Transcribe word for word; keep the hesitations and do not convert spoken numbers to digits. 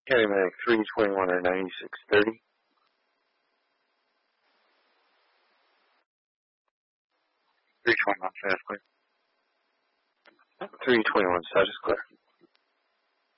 County Medic three twenty-one or ninety-six thirty. three twenty-one, status clear. three twenty-one, status clear.